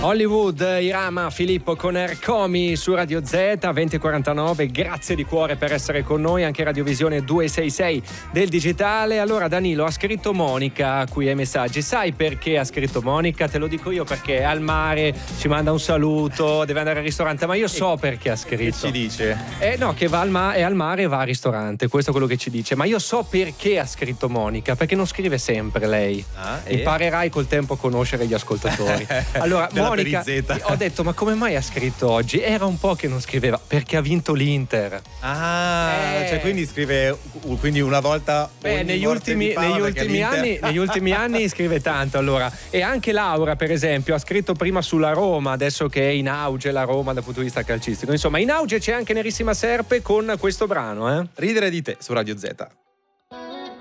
Hollywood, Irama, Filippo con Ercomi su Radio Z 2049. Grazie di cuore per essere con noi, anche Radiovisione 266 del digitale. Allora Danilo, ha scritto Monica qui ai messaggi. Sai perché ha scritto Monica? Te lo dico io, perché è al mare, ci manda un saluto, deve andare al ristorante, ma io so perché ha scritto. Che ci dice? No, che va è al mare e va al ristorante, questo è quello che ci dice. Ma io so perché ha scritto Monica, perché non scrive sempre lei. Imparerai col tempo a conoscere gli ascoltatori. Allora Monica, ho detto, ma come mai ha scritto oggi? Era un po' che non scriveva, perché ha vinto l'Inter. Cioè quindi scrive una volta negli ultimi anni scrive tanto. Allora, e anche Laura per esempio ha scritto prima sulla Roma, adesso che è in auge la Roma dal punto di vista calcistico. Insomma, in auge c'è anche Nerissima Serpe con questo brano, Ridere di te su Radio Z.